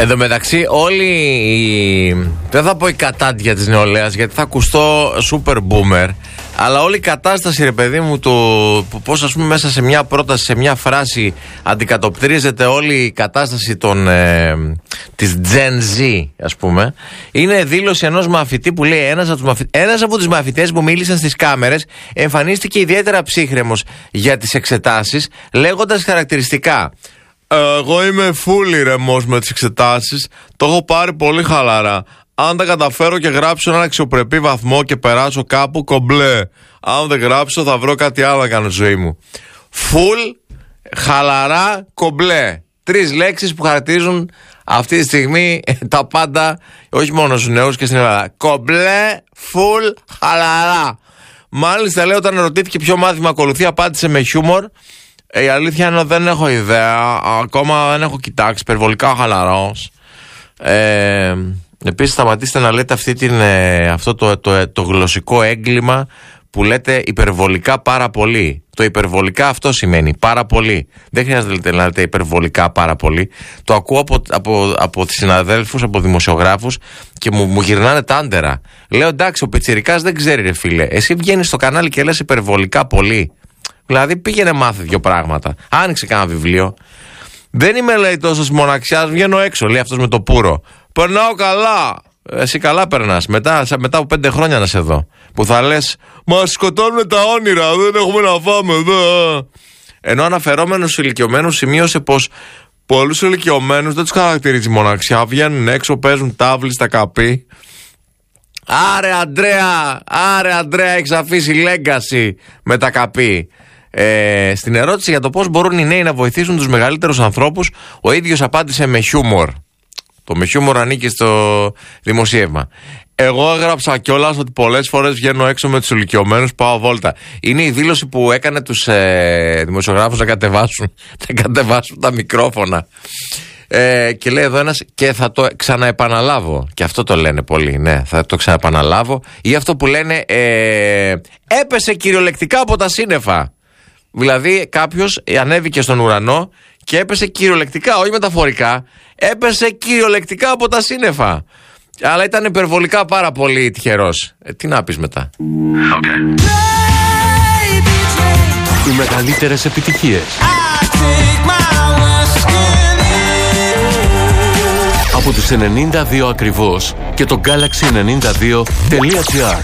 Εν τω μεταξύ, δεν θα πω η κατάντια της νεολαίας, γιατί θα ακουστώ super boomer, αλλά όλη η κατάσταση, ρε παιδί μου, πώς ας πούμε μέσα σε μια πρόταση, σε μια φράση αντικατοπτρίζεται όλη η κατάσταση της Gen Z, ας πούμε, είναι δήλωση ενός μαθητή που λέει ένας από τους μαθητές που μίλησαν στις κάμερες εμφανίστηκε ιδιαίτερα ψύχρεμος για τις εξετάσεις, λέγοντας χαρακτηριστικά: εγώ είμαι full ηρεμός με τις εξετάσεις, το έχω πάρει πολύ χαλαρά. Αν τα καταφέρω και γράψω έναν αξιοπρεπή βαθμό και περάσω κάπου, κομπλέ. Αν δεν γράψω θα βρω κάτι άλλο να κάνω στη ζωή μου. Full, χαλαρά, κομπλέ. 3 λέξεις που χαρακτηρίζουν αυτή τη στιγμή τα πάντα, όχι μόνο στους νέους και στην Ελλάδα. Κομπλέ, full, χαλαρά. Μάλιστα, λέει, όταν ρωτήθηκε ποιο μάθημα ακολουθεί, απάντησε με χιούμορ. Η αλήθεια είναι ότι δεν έχω ιδέα. Ακόμα δεν έχω κοιτάξει. Υπερβολικά χαλαρός. Επίσης, σταματήστε να λέτε αυτό το γλωσσικό έγκλημα που λέτε υπερβολικά πάρα πολύ. Το υπερβολικά αυτό σημαίνει πάρα πολύ. Δεν χρειάζεται να λέτε υπερβολικά πάρα πολύ. Το ακούω από τις συναδέλφους, από δημοσιογράφους και μου γυρνάνε τάντερα. Λέω, εντάξει, ο πιτσιρικάς δεν ξέρει, ρε φίλε. Εσύ βγαίνεις στο κανάλι και λες υπερβολικά πολύ. Δηλαδή πήγαινε μάθε 2 πράγματα. Άνοιξε κάνα βιβλίο. Δεν είμαι, λέει, τόσο μοναξιάς, βγαίνω έξω, λέει αυτός με το πουρο. Περνάω καλά. Εσύ καλά περνάς. Μετά από 5 χρόνια να σε δω. Που θα λες, μας σκοτώνουν τα όνειρα, δεν έχουμε να φάμε εδώ. Ενώ αναφερόμενος στους ηλικιωμένους σημείωσε πως πολλούς ηλικιωμένους δεν τους χαρακτηρίζει μοναξιά. Βγαίνουν έξω, παίζουν τάβλη στα καπί. Άρε Αντρέα, έχεις αφήσει λέγκαση με τα καπί. Στην ερώτηση για το πώς μπορούν οι νέοι να βοηθήσουν τους μεγαλύτερους ανθρώπους, ο ίδιος απάντησε με χιούμορ. Το με χιούμορ ανήκει στο δημοσίευμα. Εγώ έγραψα κιόλας ότι πολλές φορές βγαίνω έξω με τους ηλικιωμένους, πάω βόλτα. Είναι η δήλωση που έκανε τους δημοσιογράφους να κατεβάσουν τα μικρόφωνα. Και λέει εδώ ένας, και θα το ξαναεπαναλάβω. Και αυτό το λένε πολλοί, ναι, θα το ξαναεπαναλάβω. Ή αυτό που λένε, έπεσε κυριολεκτικά από τα σύννεφα. Δηλαδή κάποιος ανέβηκε στον ουρανό και έπεσε κυριολεκτικά, όχι μεταφορικά, έπεσε κυριολεκτικά από τα σύννεφα. Αλλά ήταν υπερβολικά πάρα πολύ τυχερός. Τι να πεις μετά. Okay. Οι μεγαλύτερες επιτυχίες από τους 92 ακριβώς και το Galaxy92.gr.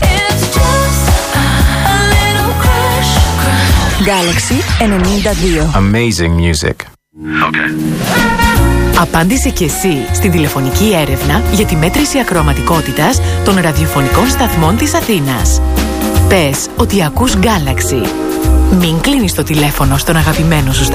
Galaxy 92. Amazing music. Okay. Απάντησε και εσύ στην τηλεφωνική έρευνα για τη μέτρηση ακροαματικότητας των ραδιοφωνικών σταθμών της Αθήνας. Πες ότι ακούς Galaxy. Μην κλείνεις το τηλέφωνο στον αγαπημένο σου σταθμό.